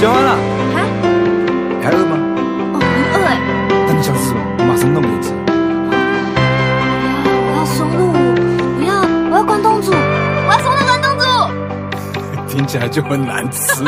讲完了。 啊？ 还饿吗？ 哦，很饿哎。 那你想吃什么？我马上弄给你吃。 我要松露，我要关东煮，我要松露关东煮。 听起来就很难吃。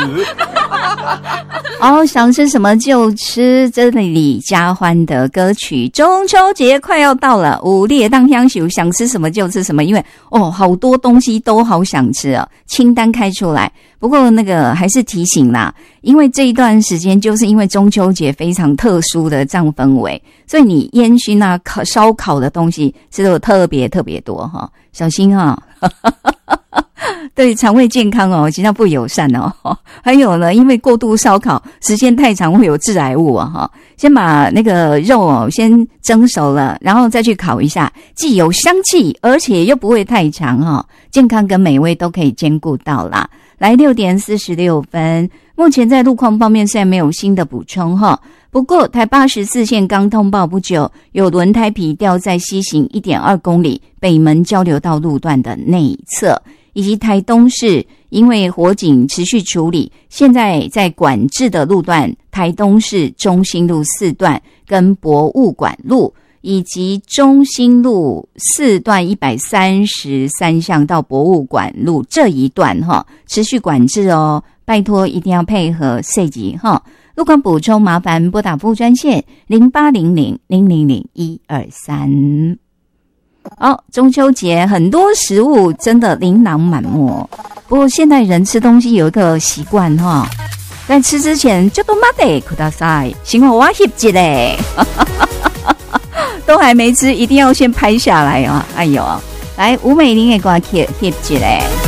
想吃什么就吃，这里李佳欢的歌曲。中秋节快要到了，午夜当香秀，想吃什么就吃什么，因为好多东西都好想吃哦，清单开出来。不过那个还是提醒啦，因为这一段时间就是因为中秋节非常特殊的这样氛围，所以你烟熏啊、烧烤的东西吃的特别特别多哈，小心哈。对肠胃健康其实不友善还有呢，因为过度烧烤时间太长会有致癌物先把那个肉先蒸熟了，然后再去烤一下，既有香气而且又不会太长健康跟美味都可以兼顾到啦。来6点46分，目前在路况方面虽然没有新的补充不过台84线刚通报不久，有轮胎皮掉在西行 1.2 公里北门交流道路段的内侧，以及台东市因为火警持续处理，现在在管制的路段台东市中心路4段跟博物馆路，以及中心路4段133巷到博物馆路这一段持续管制拜托一定要配合设计路况补充麻烦拨打服务专线0800-000-123。中秋节很多食物真的琳琅满目，不过现代人吃东西有一个习惯在吃之前就都妈得ください，幸好我翕一嘞，都还没吃，一定要先拍下来哎呦，来吴美玲的歌翕一嘞。